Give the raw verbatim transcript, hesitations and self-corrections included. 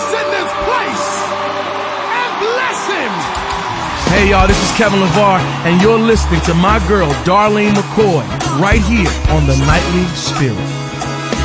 this in this place and bless him. Hey y'all, this is Kevin LeVar, and you're listening to my girl, Darlene McCoy, right here on The Nightly Spirit.